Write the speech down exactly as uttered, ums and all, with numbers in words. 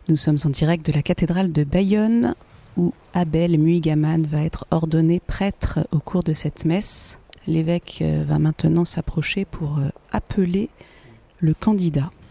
Nous sommes en direct de la cathédrale de Bayonne où Abel Muigaman va être ordonné prêtre au cours de cette messe. L'évêque va maintenant s'approcher pour appeler le candidat.